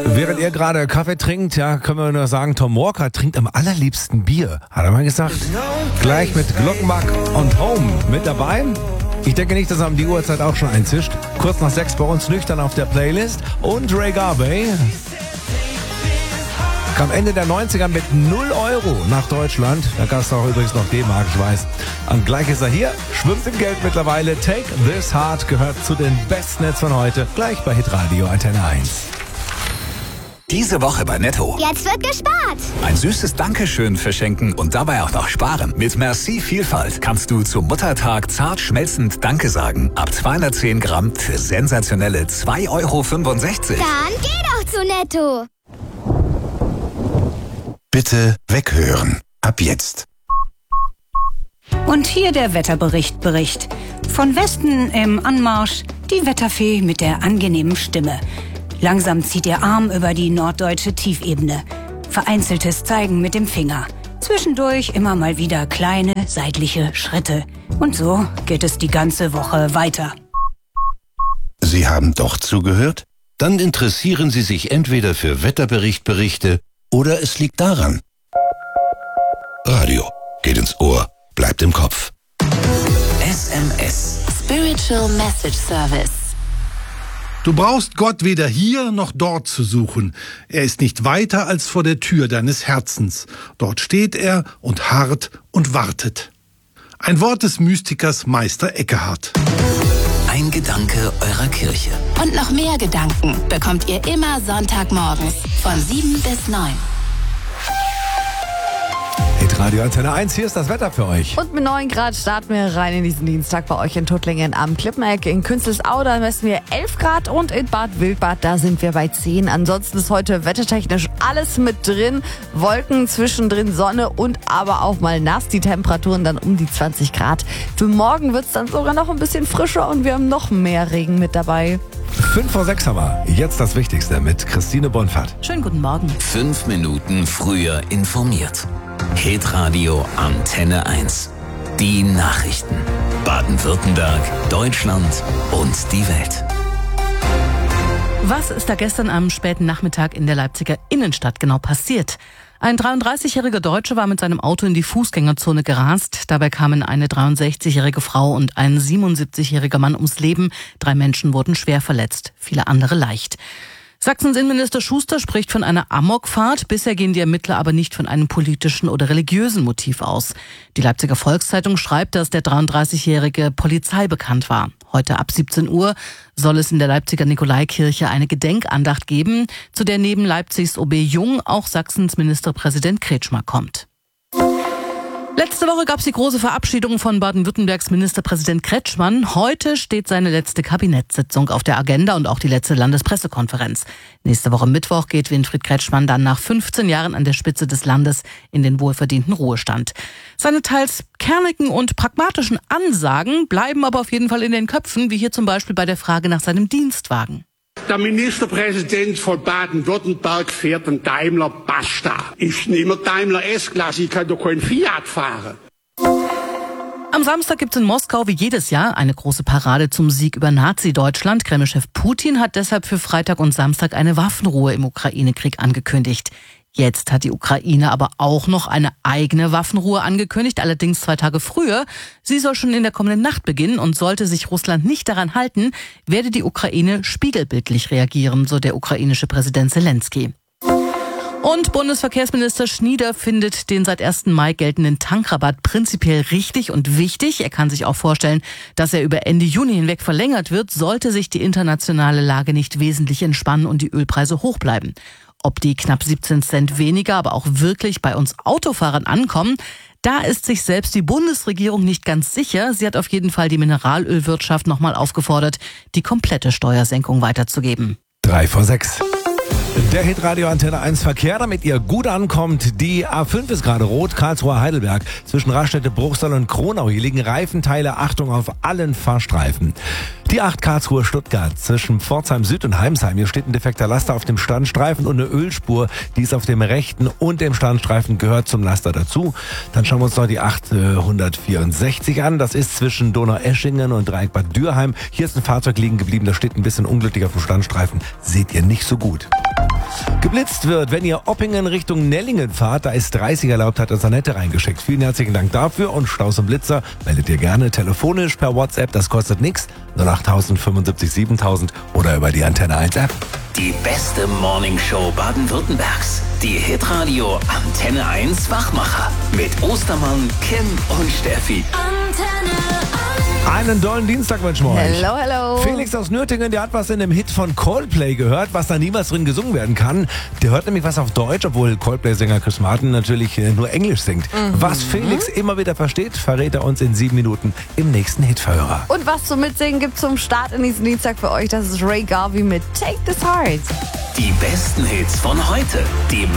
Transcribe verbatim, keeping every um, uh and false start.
Während ihr gerade Kaffee trinkt, ja, können wir nur sagen, Tom Walker trinkt am allerliebsten Bier. Hat er mal gesagt. Gleich mit Glockenbach und Home mit dabei. Ich denke nicht, dass er um die Uhrzeit auch schon einzischt. Kurz nach sechs bei uns nüchtern auf der Playlist. Und Ray Garvey kam Ende der neunziger mit null Euro nach Deutschland. Da gab es auch übrigens noch D-Mark, ich weiß. Und gleich ist er hier, schwimmt im Geld mittlerweile. Take This Heart gehört zu den besten Hits von heute. Gleich bei Hitradio Antenne eins. Diese Woche bei Netto. Jetzt wird gespart. Ein süßes Dankeschön verschenken und dabei auch noch sparen. Mit Merci Vielfalt kannst du zum Muttertag zart schmelzend Danke sagen. Ab zweihundertzehn Gramm für sensationelle zwei Euro fünfundsechzig. Dann geh doch zu Netto. Bitte weghören. Ab jetzt. Und hier der Wetterbericht Bericht. Von Westen im Anmarsch die Wetterfee mit der angenehmen Stimme. Langsam zieht ihr Arm über die norddeutsche Tiefebene. Vereinzeltes Zeigen mit dem Finger. Zwischendurch immer mal wieder kleine seitliche Schritte. Und so geht es die ganze Woche weiter. Sie haben doch zugehört? Dann interessieren Sie sich entweder für Wetterberichtberichte oder es liegt daran. Radio geht ins Ohr, bleibt im Kopf. S M S. Spiritual Message Service. Du brauchst Gott weder hier noch dort zu suchen. Er ist nicht weiter als vor der Tür deines Herzens. Dort steht er und harrt und wartet. Ein Wort des Mystikers Meister Eckehardt. Ein Gedanke eurer Kirche. Und noch mehr Gedanken bekommt ihr immer Sonntagmorgens von sieben bis neun. Hitradio Antenne eins, hier ist das Wetter für euch. Und mit neun Grad starten wir rein in diesen Dienstag bei euch in Tuttlingen am Klippeneck. In Künzelsau, da messen wir elf Grad und in Bad Wildbad, da sind wir bei zehn. Ansonsten ist heute wettertechnisch alles mit drin. Wolken, zwischendrin Sonne und aber auch mal nass. Die Temperaturen dann um die zwanzig Grad. Für morgen wird es dann sogar noch ein bisschen frischer und wir haben noch mehr Regen mit dabei. Fünf vor sechs haben wir. Jetzt das Wichtigste mit Christine Bonfert. Schönen guten Morgen. Fünf Minuten früher informiert. Hitradio Antenne eins. Die Nachrichten. Baden-Württemberg, Deutschland und die Welt. Was ist da gestern am späten Nachmittag in der Leipziger Innenstadt genau passiert? Ein dreiunddreißigjähriger Deutscher war mit seinem Auto in die Fußgängerzone gerast. Dabei kamen eine dreiundsechzigjährige Frau und ein siebenundsiebzigjähriger Mann ums Leben. Drei Menschen wurden schwer verletzt, viele andere leicht. Sachsens Innenminister Schuster spricht von einer Amokfahrt. Bisher gehen die Ermittler aber nicht von einem politischen oder religiösen Motiv aus. Die Leipziger Volkszeitung schreibt, dass der dreiunddreißigjährige Polizei bekannt war. Heute ab siebzehn Uhr soll es in der Leipziger Nikolaikirche eine Gedenkandacht geben, zu der neben Leipzigs O B Jung auch Sachsens Ministerpräsident Kretschmer kommt. Letzte Woche gab es die große Verabschiedung von Baden-Württembergs Ministerpräsident Kretschmann. Heute steht seine letzte Kabinettssitzung auf der Agenda und auch die letzte Landespressekonferenz. Nächste Woche Mittwoch geht Winfried Kretschmann dann nach fünfzehn Jahren an der Spitze des Landes in den wohlverdienten Ruhestand. Seine teils kernigen und pragmatischen Ansagen bleiben aber auf jeden Fall in den Köpfen, wie hier zum Beispiel bei der Frage nach seinem Dienstwagen. Der Ministerpräsident von Baden-Württemberg fährt einen Daimler Basta. Ich nehme Daimler S-Klasse, ich kann doch keinen Fiat fahren. Am Samstag gibt es in Moskau wie jedes Jahr eine große Parade zum Sieg über Nazi-Deutschland. Kremlchef Putin hat deshalb für Freitag und Samstag eine Waffenruhe im Ukraine-Krieg angekündigt. Jetzt hat die Ukraine aber auch noch eine eigene Waffenruhe angekündigt, allerdings zwei Tage früher. Sie soll schon in der kommenden Nacht beginnen und sollte sich Russland nicht daran halten, werde die Ukraine spiegelbildlich reagieren, so der ukrainische Präsident Zelensky. Und Bundesverkehrsminister Schnieder findet den seit ersten Mai geltenden Tankrabatt prinzipiell richtig und wichtig. Er kann sich auch vorstellen, dass er über Ende Juni hinweg verlängert wird, sollte sich die internationale Lage nicht wesentlich entspannen und die Ölpreise hoch bleiben. Ob die knapp siebzehn Cent weniger aber auch wirklich bei uns Autofahrern ankommen, da ist sich selbst die Bundesregierung nicht ganz sicher. Sie hat auf jeden Fall die Mineralölwirtschaft nochmal aufgefordert, die komplette Steuersenkung weiterzugeben. Drei vor sechs. Der Hitradio Antenne eins Verkehr, damit ihr gut ankommt. Die A fünf ist gerade rot, Karlsruhe-Heidelberg. Zwischen Raststätte, Bruchsal und Kronau. Hier liegen Reifenteile. Achtung auf allen Fahrstreifen. Die acht Karlsruhe-Stuttgart. Zwischen Pforzheim Süd und Heimsheim. Hier steht ein defekter Laster auf dem Standstreifen und eine Ölspur. Die ist auf dem rechten und dem Standstreifen, gehört zum Laster dazu. Dann schauen wir uns noch die achthundertvierundsechzig an. Das ist zwischen Donaueschingen und Dreieck Bad Dürheim. Hier ist ein Fahrzeug liegen geblieben. Das steht ein bisschen unglücklich auf dem Standstreifen. Seht ihr nicht so gut. Geblitzt wird, wenn ihr Oppingen Richtung Nellingen fahrt, da ist dreißig erlaubt, hat uns Annette reingeschickt. Vielen herzlichen Dank dafür und Staus und Blitzer meldet ihr gerne telefonisch per WhatsApp, das kostet nichts, null acht fünfundsiebzig siebentausend oder über die Antenne eins App. Die beste Morningshow Baden-Württembergs. Die Hitradio Antenne eins Wachmacher. Mit Ostermann, Kim und Steffi. Einen dollen Dienstag wünschen wir euch. Hello, hello. Felix aus Nürtingen, der hat was in dem Hit von Coldplay gehört, was da niemals drin gesungen werden kann. Der hört nämlich was auf Deutsch, obwohl Coldplay-Sänger Chris Martin natürlich nur Englisch singt. Mhm. Was Felix immer wieder versteht, verrät er uns in sieben Minuten im nächsten Hitverhörer. Und was zum Mitsingen gibt zum Start in diesen Dienstag für euch, das ist Ray Garvey mit Take This Heart. Die besten Hits von heute. Die